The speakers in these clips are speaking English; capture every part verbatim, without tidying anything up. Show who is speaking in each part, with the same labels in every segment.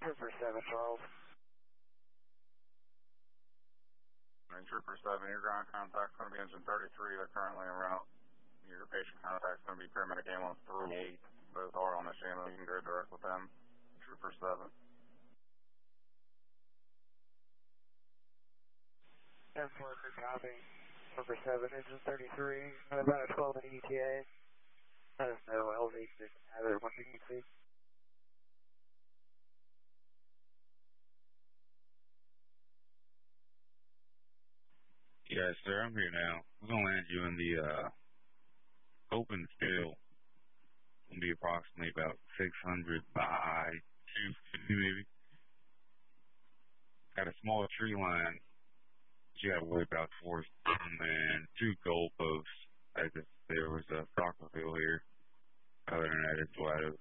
Speaker 1: Trooper seven, Charles.
Speaker 2: Trooper seven, your ground contact's going to be engine thirty-three. They're currently en route. Your patient contact's going to be paramedic ambulance three eight. Both are on the channel. You can go direct with them. Trooper seven.
Speaker 1: ten four, good copy. Trooper seven, engine thirty-three. About a twelve in E T A. Let us know. L V six have it once you can see.
Speaker 3: Yes, sir, I'm here now. We're going to land you in the uh, open field. It's going to be approximately about six hundred by two fifty maybe. Got a small tree line that you got to worry about towards them and two goalposts. As if there was a soccer field here. Other than that, it's wide open.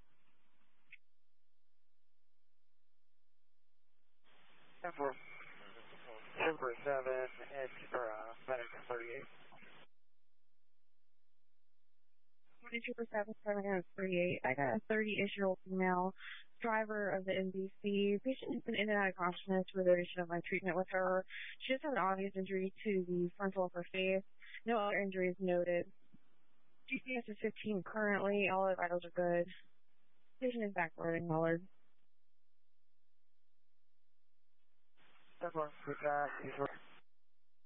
Speaker 1: ten four. Trooper seven, and for uh, medic thirty-eight.
Speaker 4: Trooper seven, seven thirty-eight. I got a thirty-ish-year-old female driver of the N B C. Patient has been in and out of consciousness for the duration of my treatment with her. She does have an obvious injury to the frontal of her face. No other injuries noted. G C S is fifteen currently. All the vitals are good. Patient is backloading, Mullard.
Speaker 1: ten four, good job.